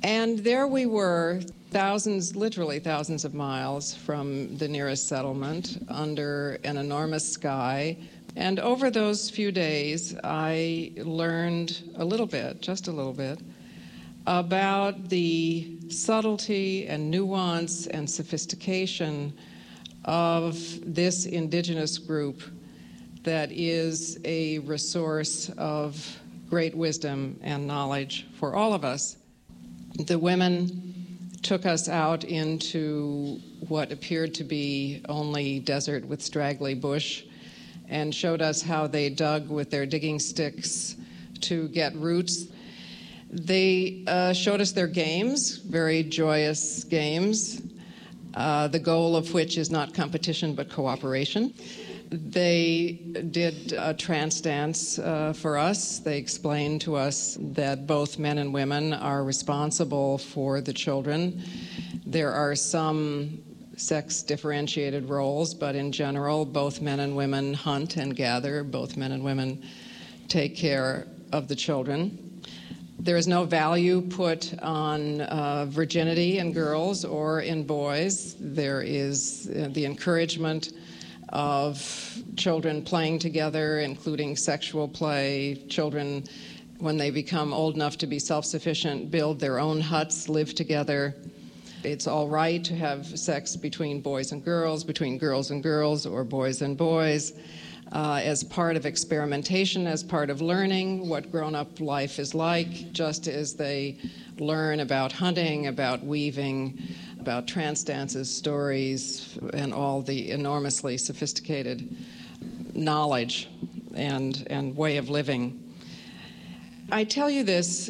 And there we were, thousands, literally thousands of miles from the nearest settlement, under an enormous sky. And over those few days, I learned a little bit, just a little bit, about the subtlety and nuance and sophistication of this indigenous group that is a resource of great wisdom and knowledge for all of us. The women took us out into what appeared to be only desert with straggly bush and showed us how they dug with their digging sticks to get roots. They showed us their games, very joyous games, the goal of which is not competition but cooperation. They did a trance dance for us. They explained to us that both men and women are responsible for the children. There are some sex-differentiated roles, but in general, both men and women hunt and gather. Both men and women take care of the children. There is no value put on virginity in girls or in boys. There is the encouragement of children playing together, including sexual play. Children, when they become old enough to be self-sufficient, build their own huts, live together. It's all right to have sex between boys and girls, or boys and boys, as part of experimentation, as part of learning what grown-up life is like, just as they learn about hunting, about weaving, about trance dances, stories, and all the enormously sophisticated knowledge and way of living. I tell you this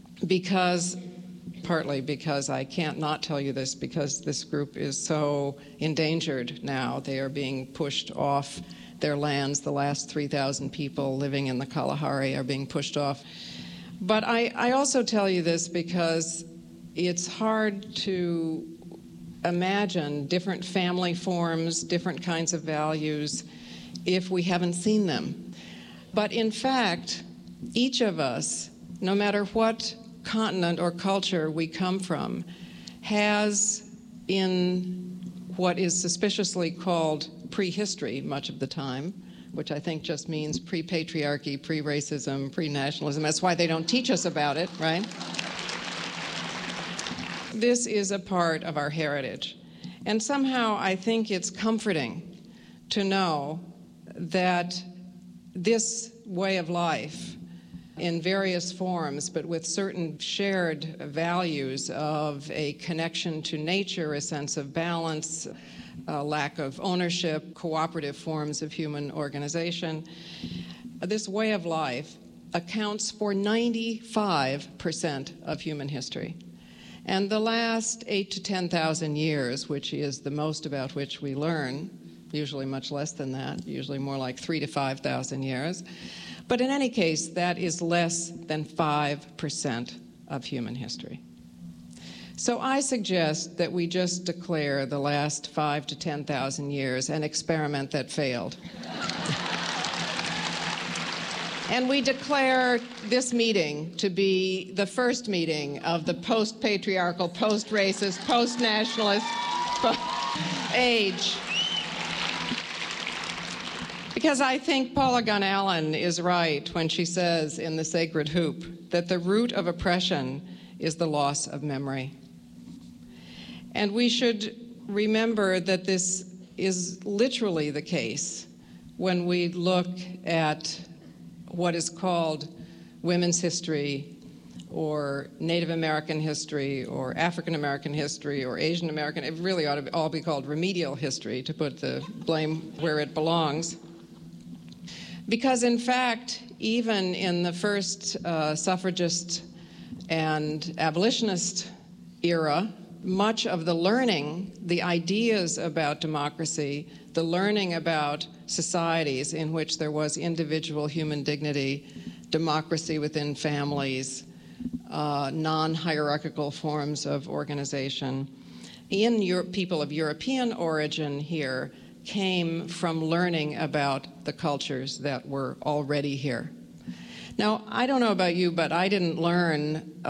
partly because I can't not tell you this, because this group is so endangered now. They are being pushed off their lands. The last 3,000 people living in the Kalahari are being pushed off. But I also tell you this because it's hard to imagine different family forms, different kinds of values, if we haven't seen them. But in fact, each of us, no matter what continent or culture we come from, has, in what is suspiciously called prehistory much of the time, which I think just means pre-patriarchy, pre-racism, pre-nationalism. That's why they don't teach us about it, right? This is a part of our heritage. And somehow I think it's comforting to know that this way of life, in various forms, but with certain shared values of a connection to nature, a sense of balance, a lack of ownership, cooperative forms of human organization, this way of life accounts for 95% of human history. And the last 8,000 to 10,000 years, which is the most about which we learn, usually much less than that, usually more like 3,000 to 5,000 years. But in any case, that is less than 5% of human history. So I suggest that we just declare the last 5,000 to 10,000 years an experiment that failed. And we declare this meeting to be the first meeting of the post-patriarchal, post-racist, post-nationalist age. Because I think Paula Gunn Allen is right when she says in The Sacred Hoop that the root of oppression is the loss of memory. And we should remember that this is literally the case when we look at what is called women's history, or Native American history, or African American history, or Asian American. It really ought to all be called remedial history, to put the blame where it belongs. Because in fact, even in the first suffragist and abolitionist era, much of the learning, the ideas about democracy, the learning about societies in which there was individual human dignity, democracy within families, non-hierarchical forms of organization, in people of European origin here, came from learning about the cultures that were already here. Now, I don't know about you, but I didn't learn